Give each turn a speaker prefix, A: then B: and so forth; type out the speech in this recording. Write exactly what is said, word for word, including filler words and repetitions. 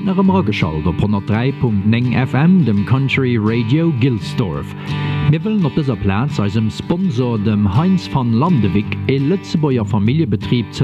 A: nach immer geschalt op hundertdrei Punkt neun F M dem Country Radio Gilsdorf. Wir wollen op dieser Platz als dem Sponsor dem Heinz van Landewijk e Lützebauer Familienbetrieb